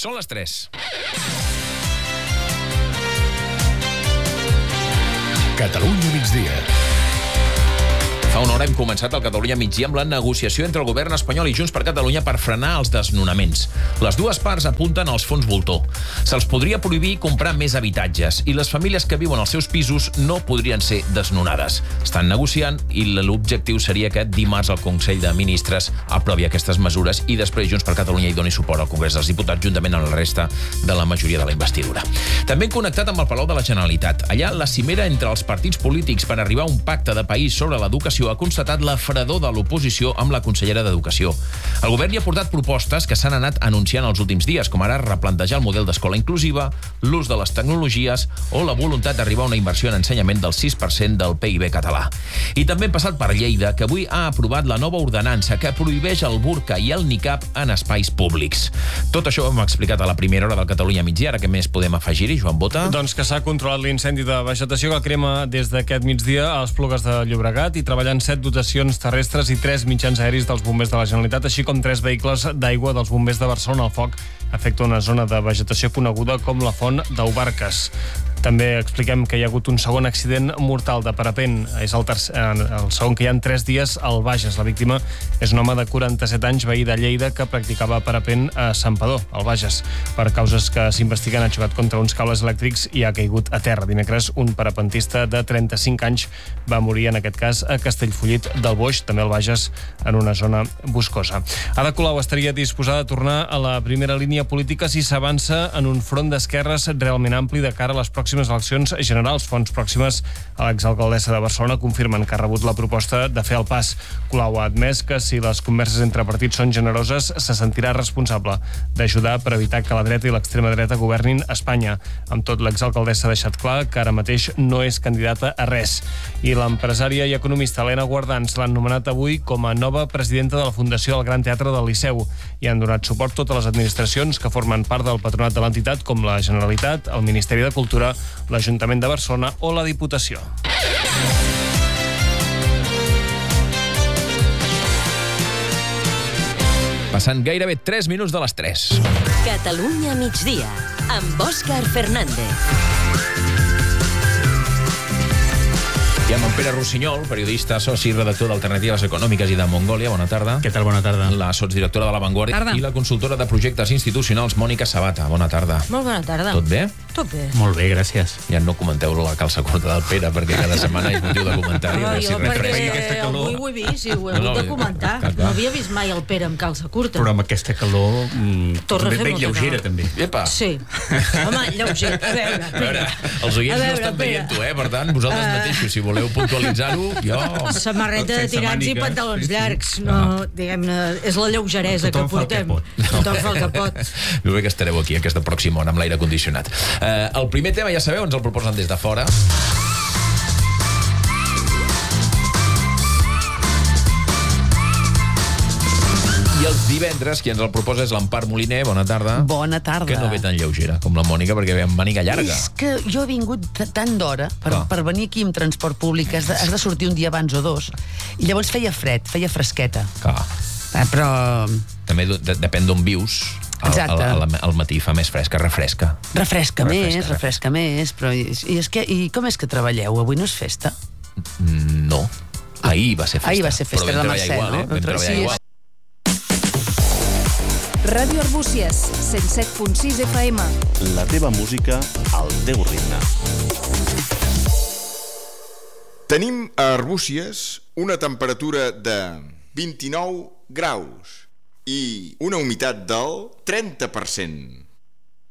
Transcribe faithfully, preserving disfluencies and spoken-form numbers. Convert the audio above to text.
Són les tres. Catalunya migdia. Fa una hora hem començat el Catalunya migdia amb la negociació entre el govern espanyol i Junts per Catalunya per frenar els desnonaments. Les dues parts apunten als fons voltor. Se'ls podria prohibir comprar més habitatges i les famílies que viuen als seus pisos no podrien ser desnonades. Estan negociant i l'objectiu seria que dimarts el Consell de Ministres aprovi aquestes mesures i després Junts per Catalunya hi doni suport al Congrés dels Diputats juntament amb la resta de la majoria de la investidura. També hem connectat amb el Palau de la Generalitat. Allà la cimera entre els partits polítics per arribar a un pacte de país sobre l'educació ha constatat la fredor de l'oposició amb la consellera d'Educació. El govern hi ha portat propostes que s'han anat anunciant els últims dies, com ara replantejar el model d'escola inclusiva, l'ús de les tecnologies o la voluntat d'arribar a una inversió en ensenyament del sis per cent del P I B català. I també hem passat per Lleida, que avui ha aprovat la nova ordenança que prohibeix el burca i el niqab en espais públics. Tot això ho hem explicat a la primera hora del Catalunya migdia. Ara què més podem afegir-hi, Joan Bota? Doncs que s'ha controlat l'incendi de vegetació que crema des d'aquest migdia a Esplugues de Llobregat i treballant set dotacions terrestres i tres mitjans aeris dels bombers de la Generalitat, així com tres vehicles d'aigua dels bombers de Barcelona. El foc afecta una zona de vegetació coneguda com la Font d'Aubarques. També expliquem que hi ha hagut un segon accident mortal de parapent. És el, tercer, el segon que hi ha en tres dies al Bages. La víctima és un home de quaranta-set anys, veí de Lleida, que practicava parapent a Santpedor, al Bages. Per causes que s'investiguen, ha xocat contra uns cables elèctrics i ha caigut a terra. Dimecres, un parapentista de trenta-cinc anys va morir, en aquest cas, a Castellfollit del Boix, també al Bages, en una zona boscosa. Ada Colau estaria disposada a tornar a la primera línia política si s'avança en un front d'esquerres realment ampli de cara a les pròximes eleccions generals. Fonts pròximes a l'exalcaldessa de Barcelona confirmen que ha rebut la proposta de fer el pas. Colau ha admès que si les converses entre partits són generoses, se sentirà responsable d'ajudar per evitar que la dreta i l'extrema dreta governin Espanya. Amb tot, l'exalcaldessa ha deixat clar que ara mateix no és candidata a res. I l'empresària i economista Helena Guardans l'han nomenat avui com a nova presidenta de la Fundació del Gran Teatre del Liceu i han donat suport totes les administracions que formen part del patronat de l'entitat, com la Generalitat, el Ministeri de Cultura, l'Ajuntament de Barcelona o la Diputació. Passant gairebé tres minuts de les tres. Catalunya migdia, amb Òscar Fernández. I amb en Pere Rossinyol, periodista, soci i redactor d'Alternatives Econòmiques i de Mongòlia. Bona tarda. Què tal? Bona tarda. La sotsdirectora de La Vanguardia i la consultora de projectes institucionals, Mònica Sabata. Bona tarda. Molt bona tarda. Tot bé? Tot bé. Molt bé, gràcies. Ja no comenteu la calça curta del Pere, perquè cada setmana és motiu de comentari. No, si jo refresca. perquè avui ho he vist i ho he No, no, hagut de comentar. clar, clar. No havia vist mai el Pere amb calça curta. Però amb aquesta calor mm, Torna a fer ben molta lleugera, calor. també. Epa! Sí. Home, lleuger. A veure, A veure, els oients A no veure, estan Pere. veient tu, eh? Per tant, vosaltres Ah. mateixos, si voleu puntualitzar-ho, jo... samarreta de Sense tirants i màniga. pantalons Sí, sí. llargs. No, diguem-ne, és la lleugeresa Tothom que fa el que portem. pot. Tothom fa el que pot. Jo crec que estareu aquí aquesta pròxima hora amb l'aire condicionat. Eh, el primer tema, ja sabeu, ens el proposen des de fora. I els divendres, qui ens el proposa és l'Empar Moliner. Bona tarda. Bona tarda. Que no ve tan lleugera com la Mònica, perquè ve amb màniga llarga. És que jo he vingut t- tant d'hora per, Clar. per venir aquí amb transport públic, has de, has de sortir un dia abans o dos, i llavors feia fred, feia fresqueta. Clar. Eh, però... També de, depèn d'on vius. Al, Exacte. al, al, al matí fa més fresca, refresca. Refresca, Refresca, més, refresca més, però... I, i, és que, I com és que treballeu? Avui no és festa? No. Ahir va ser festa. Ahir va ser festa, però era vam la treballar Mercè, igual, no? eh? Vam treballar Sí, igual. Ràdio Arbúcies, cent set punt sis F M. La teva música al teu ritme. Tenim a Arbúcies una temperatura de vint-i-nou graus i una humitat del trenta per cent.